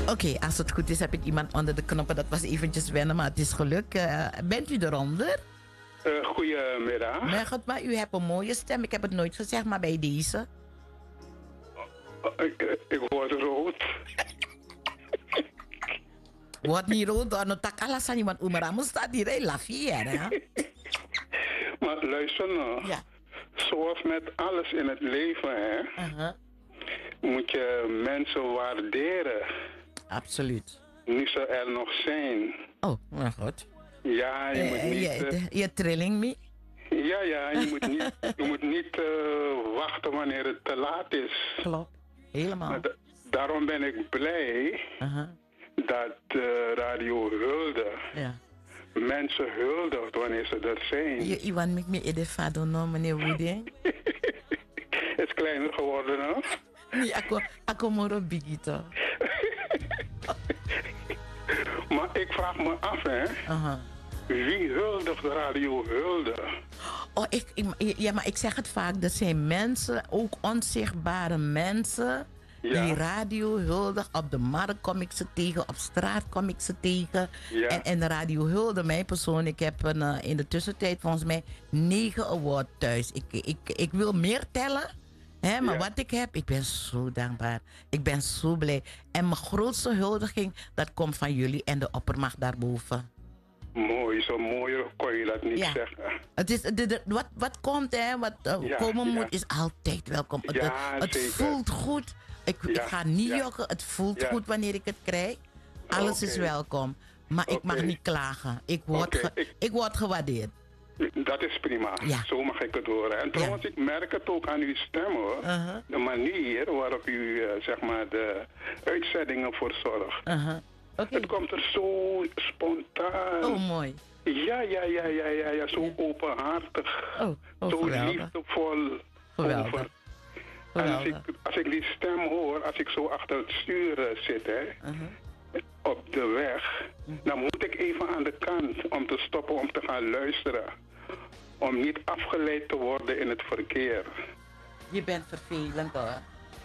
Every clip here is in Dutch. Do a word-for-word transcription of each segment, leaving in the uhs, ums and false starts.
Oké, okay, als het goed is heb ik iemand onder de knoppen. Dat was eventjes wennen, maar het is gelukt. Uh, bent u eronder? Uh, goedemiddag. Mijn god, maar u hebt een mooie stem. Ik heb het nooit gezegd, maar bij deze. Uh, ik, ik word rood. Word niet rood door een tak alasan, want Oemeraman staat hier heel lafier, hè? Maar luister nou. Ja. Zoals met alles in het leven, hè, uh-huh. moet je mensen waarderen. Absoluut. Nu ze er nog zijn. Oh, nou goed. Ja, je uh, moet niet... Je, uh, je trilling me? Ja, ja, je moet niet, je moet niet uh, wachten wanneer het te laat is. Klopt, helemaal. Da- daarom ben ik blij uh-huh. dat uh, Radio Hulde... Ja. mensen huldigt wanneer ze er zijn. Je Iwan met me edefado no, meneer Woeding. Het is kleiner geworden, hè? Nee, ako, ako moro bigito. Maar ik vraag me af, hè. Uh-huh. Wie huldigt Radio Hulde? Oh, ik, ik, ja, maar ik zeg het vaak. Er zijn mensen, ook onzichtbare mensen... Ja. Die radio huldig, op de markt kom ik ze tegen, op straat kom ik ze tegen. Ja. En, en radio hulde, mijn persoon, ik heb een, uh, in de tussentijd volgens mij negen awards thuis. Ik, ik, ik wil meer tellen, hè, maar ja. wat ik heb, ik ben zo dankbaar. Ik ben zo blij. En mijn grootste huldiging, dat komt van jullie en de oppermacht daarboven. Mooi, zo mooier kon je dat niet ja. zeggen. Het is, de, de, wat, wat komt, hè, wat uh, ja, komen moet, ja. is altijd welkom. Ja, het het voelt goed. Ik, ja, ik ga niet ja. jokken. Het voelt ja. goed wanneer ik het krijg. Alles okay. is welkom. Maar okay. ik mag niet klagen. Ik word, okay. ge, ik, ik word gewaardeerd. Dat is prima. Ja. Zo mag ik het horen. En trouwens, ja. ik merk het ook aan uw stem, hoor. Uh-huh. De manier waarop u uh, zeg maar de uitzendingen verzorgt. Uh-huh. Okay. Het komt er zo spontaan. Oh, mooi. Ja, ja, ja, ja, ja, ja. Zo ja. openhartig. Oh, oh, zo geweldig. liefdevol. Geweldig. Over. En als ik, als ik die stem hoor, als ik zo achter het stuur uh, zit, hè, uh-huh. op de weg, uh-huh. dan moet ik even aan de kant om te stoppen, om te gaan luisteren. Om niet afgeleid te worden in het verkeer. Je bent vervelend, hoor.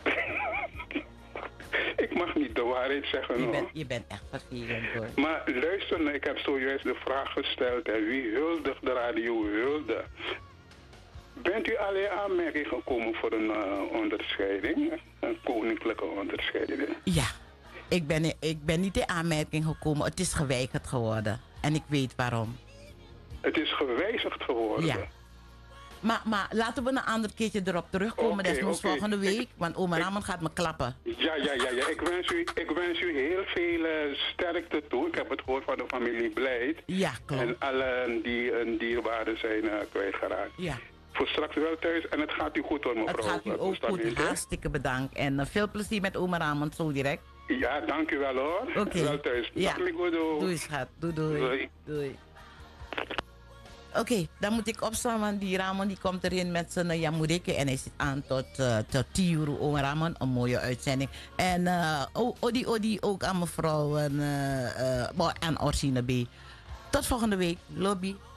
Ik mag niet de waarheid zeggen, je hoor. Bent, je bent echt vervelend, hoor. Maar luister, ik heb zojuist de vraag gesteld, hè, wie huldigt de Radio Hulde? Bent u al in aanmerking gekomen voor een uh, onderscheiding? Een koninklijke onderscheiding? Ja, ik ben, ik ben niet in aanmerking gekomen. Het is geweigerd geworden. En ik weet waarom. Het is gewijzigd geworden? Ja. Maar, maar laten we een ander keertje erop terugkomen. Okay, desnoods okay. volgende week. Want oma Raman gaat me klappen. Ja, ja, ja. ja. Ik, wens u, ik wens u heel veel uh, sterkte toe. Ik heb het gehoord van de familie Blijt. Ja, klopt. En allen die een dierbare zijn uh, kwijtgeraakt. Ja. Voor straks wel thuis en het gaat u goed hoor, mevrouw. Het gaat u ook goed. Niet, hartstikke bedankt. En uh, veel plezier met oma Raman zo direct. Ja, dank u wel hoor. Oké. Okay. Wel thuis. Ja. Dag, doei. Doei schat. Doei doei. Doei. doei. Oké, okay, dan moet ik opstaan, want die Ramon die komt erin met zijn Jamureke en hij zit aan tot, uh, tot tien uur. Oh, Ramon, een mooie uitzending. En uh, Odi Odi ook aan mevrouw en, uh, uh, en Orsine B. Tot volgende week. Lobby.